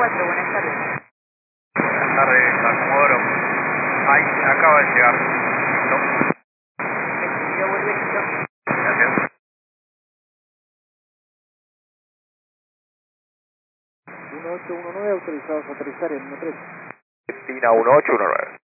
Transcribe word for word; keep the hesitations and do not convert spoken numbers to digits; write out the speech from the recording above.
cuatro, buenas tardes. Buenas tardes, la Comodoro. Ahí, acaba de llegar. ¿Listo? Yo vuelvo listo. Gracias. uno ocho uno nueve autorizados a aterrizar en uno tres. Argentina uno ocho uno nueve.